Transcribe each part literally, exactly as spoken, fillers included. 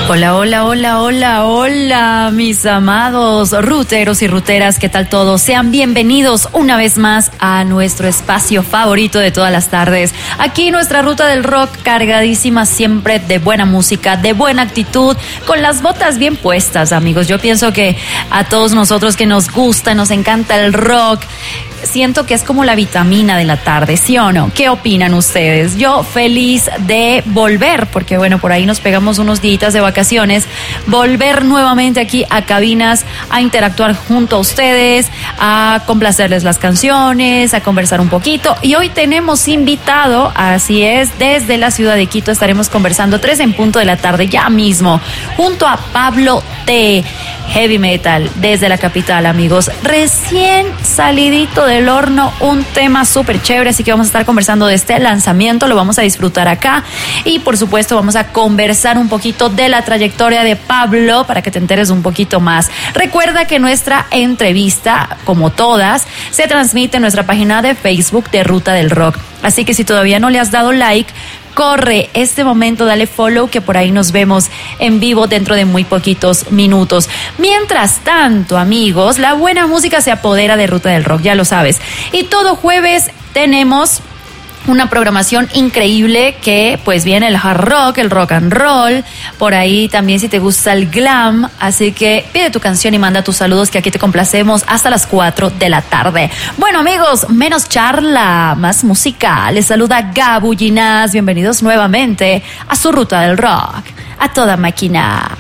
Hola, hola, hola, hola, hola, mis amados ruteros y ruteras, ¿qué tal todos? Sean bienvenidos una vez más a nuestro espacio favorito de todas las tardes. Aquí nuestra ruta del rock cargadísima siempre de buena música, de buena actitud, con las botas bien puestas, amigos. Yo pienso que a todos nosotros que nos gusta, nos encanta el rock, siento que es como la vitamina de la tarde, ¿sí o no? ¿Qué opinan ustedes? Yo feliz de volver, porque bueno, por ahí nos pegamos unos días de vacaciones, volver nuevamente aquí a cabinas, a interactuar junto a ustedes, a complacerles las canciones, a conversar un poquito. Y hoy tenemos invitado, así es, desde la ciudad de Quito estaremos conversando tres en punto de la tarde ya mismo, junto a Pablo T. Heavy Metal, desde la capital, amigos. Recién salidito del horno, un tema súper chévere, así que vamos a estar conversando de este lanzamiento, lo vamos a disfrutar acá y por supuesto vamos a conversar un poquito de la trayectoria de Pablo para que te enteres un poquito más. Recuerda que nuestra entrevista, como todas, se transmite en nuestra página de Facebook de Ruta del Rock, así que si todavía no le has dado like, corre este momento, dale follow, que por ahí nos vemos en vivo dentro de muy poquitos minutos. Mientras tanto, amigos, la buena música se apodera de Ruta del Rock, ya lo sabes. Y todo jueves tenemos una programación increíble que pues viene el hard rock, el rock and roll, por ahí también si te gusta el glam, así que pide tu canción y manda tus saludos que aquí te complacemos hasta las cuatro de la tarde. Bueno, amigos, menos charla, más música. Les saluda Gabu Ginás, bienvenidos nuevamente a su Ruta del Rock, a toda máquina.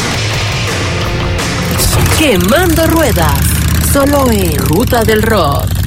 Quemando ruedas, solo en Ruta del Rock.